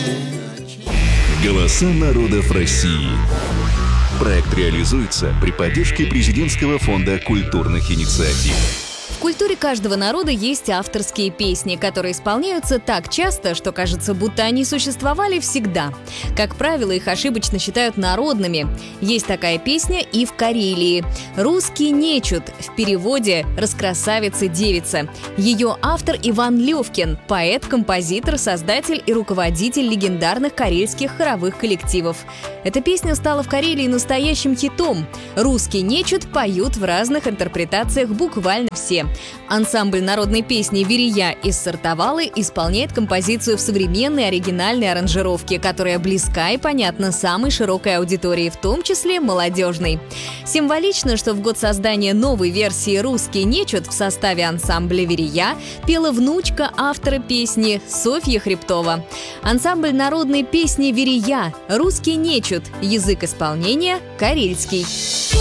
Голоса народов России. Проект реализуется при поддержке Президентского фонда культурных инициатив. В культуре каждого народа есть авторские песни, которые исполняются так часто, что кажется, будто они существовали всегда. Как правило, их ошибочно считают народными. Есть такая песня и в Карелии. «Русский нечут», в переводе «Раскрасавица-девица». Ее автор Иван Левкин, поэт, композитор, создатель и руководитель легендарных карельских хоровых коллективов. Эта песня стала в Карелии настоящим хитом. «Русский нечут» поют в разных интерпретациях буквально все. Ансамбль народной песни «Верия» из Сартовалы исполняет композицию в современной оригинальной аранжировке, которая близка и понятна самой широкой аудитории, в том числе молодежной. Символично, что в год создания новой версии «Русский нечут» в составе ансамбля «Верия» пела внучка автора песни Софья Хребтова. Ансамбль народной песни «Верия», «Русский нечут», язык исполнения – карельский.